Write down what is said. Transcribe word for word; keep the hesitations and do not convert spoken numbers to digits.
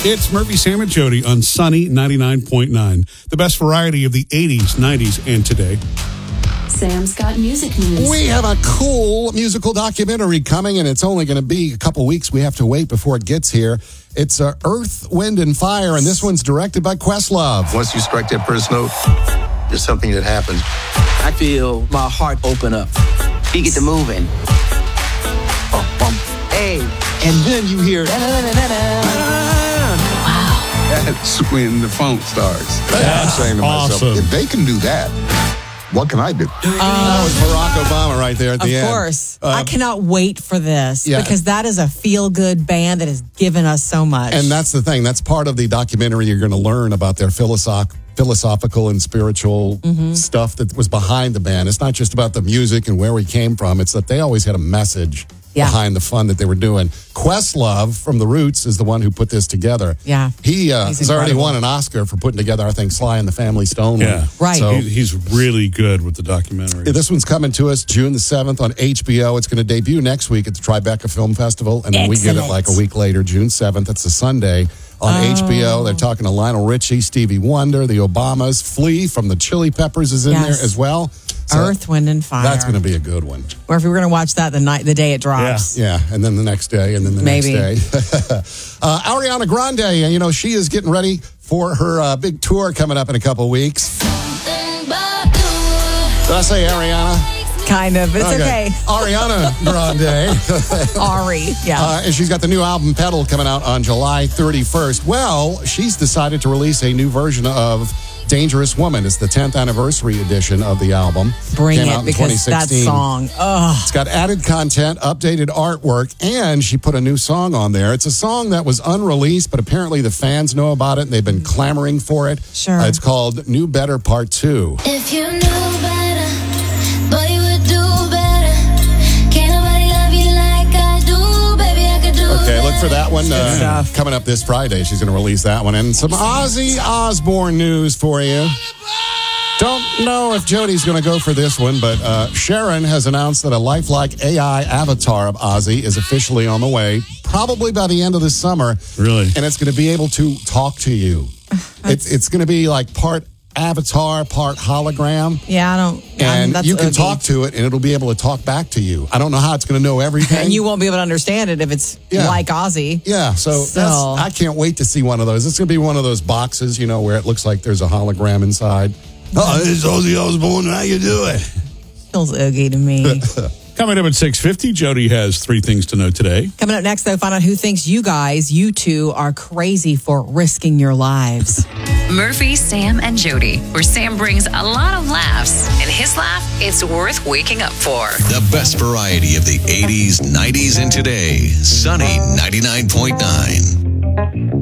It's Murphy, Sam, and Jody on Sunny ninety-nine point nine. The best variety of the eighties, nineties, and today. Sam's got music news. We have a cool musical documentary coming, and it's only going to be a couple weeks. We have to wait before it gets here. It's uh, Earth, Wind, and Fire, and this one's directed by Questlove. Once you strike that first note, there's something that happens. I feel my heart open up. You get to moving. Hey. And then you hear... That's when the funk starts. That's I'm saying to myself, awesome. if they can do that, what can I do? Uh, that was Barack Obama right there at the of end. Of course. Uh, I cannot wait for this yeah. because that is a feel-good band that has given us so much. And that's the thing. That's part of the documentary. You're going to learn about their philosoph- philosophical and spiritual mm-hmm. stuff that was behind the band. It's not just about the music and where we came from. It's that they always had a message yeah. behind the fun that they were doing. Questlove from The Roots is the one who put this together. Yeah. He uh, He's has already incredible. won an Oscar for putting together, I think, Sly and the Family Stone. Yeah. One. Right. So, He- he's really good with the documentary. this one's coming to us June the seventh on H B O. It's going to debut next week at the Tribeca Film Festival, and then we get it Excellent. like a week later, June seventh. It's a Sunday on Oh. H B O. They're talking to Lionel Richie, Stevie Wonder, the Obamas. Flea from the Chili Peppers is in Yes. there as well. So Earth, Wind, and Fire. that's going to be a good one. Or if we were going to watch that the night, the day it drops. Yeah, and then the next day, and then the Maybe. next day. uh, Ariana Grande, you know, she is getting ready for her uh, big tour coming up in a couple weeks. Did I say Ariana? Kind of. It's okay. Ariana Grande. Ari. Yeah. Uh, and she's got the new album Pedal coming out on July thirty-first. Well, she's decided to release a new version of Dangerous Woman. It's the tenth anniversary edition of the album. Bring Came out it in because that twenty sixteen. song. Oh. It's got added content, updated artwork, and she put a new song on there. It's a song that was unreleased, but apparently the fans know about it and they've been clamoring for it. Sure. Uh, it's called New Better Part two. If you knew better, boy, you would do better. Can't nobody love you like I do, baby, I could do Okay, look for better. that one uh, stuff. coming up this Friday. She's going to release that one. And some Ozzy Osbourne news for you. Don't know if Jody's going to go for this one, but uh, Sharon has announced that a lifelike A I avatar of Ozzy is officially on the way, probably by the end of this summer. Really? And it's going to be able to talk to you. It's, it's going to be like part avatar, part hologram. Yeah, I don't. um, And that's you can oogie. talk to it, and it'll be able to talk back to you. I don't know how it's going to know everything. And you won't be able to understand it if it's Yeah. like Ozzy. Yeah, so, So- that's, I can't wait to see one of those. It's going to be one of those boxes, you know, where it looks like there's a hologram inside. Oh, it's Ozzy Osbourne. How you doing? Feels oogie to me. Coming up at six fifty, Jody has three things to know today. Coming up next, though, find out who thinks you guys, you two, are crazy for risking your lives. Murphy, Sam, and Jody, where Sam brings a lot of laughs, and his laugh, it's worth waking up for. The best variety of the eighties, nineties, and today. Sunny ninety-nine point nine.